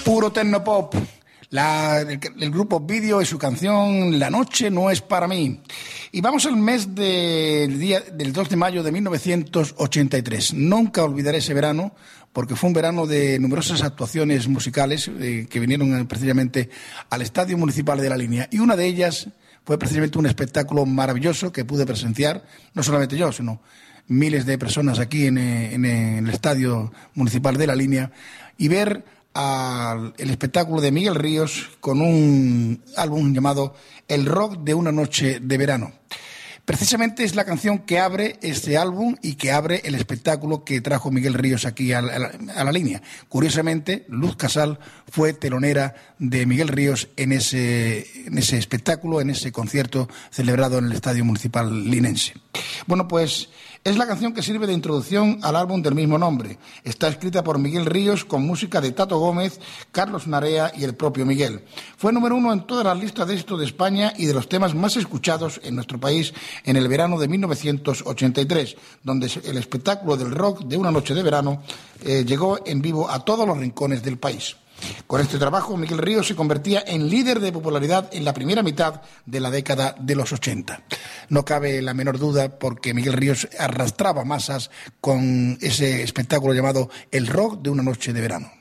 Puro tecnopop. El grupo Vídeo y su canción La noche no es para mí. Y vamos al mes del 2 de mayo de 1983. Nunca olvidaré ese verano, porque fue un verano de numerosas actuaciones musicales que vinieron precisamente al Estadio Municipal de La Línea. Y una de ellas fue precisamente un espectáculo maravilloso que pude presenciar, no solamente yo, sino miles de personas aquí en el Estadio Municipal de La Línea, y ver el espectáculo de Miguel Ríos con un álbum llamado El rock de una noche de verano. Precisamente es la canción que abre este álbum y que abre el espectáculo que trajo Miguel Ríos aquí a la línea. Curiosamente, Luz Casal fue telonera de Miguel Ríos en ese espectáculo, en ese concierto celebrado en el Estadio Municipal linense. Bueno, pues es la canción que sirve de introducción al álbum del mismo nombre. Está escrita por Miguel Ríos con música de Tato Gómez, Carlos Narea y el propio Miguel. Fue número 1 en todas las listas de éxito de España y de los temas más escuchados en nuestro país en el verano de 1983, donde el espectáculo del rock de una noche de verano llegó en vivo a todos los rincones del país. Con este trabajo, Miguel Ríos se convertía en líder de popularidad en la primera mitad de la década de los 80. No cabe la menor duda porque Miguel Ríos arrastraba masas con ese espectáculo llamado El rock de una noche de verano.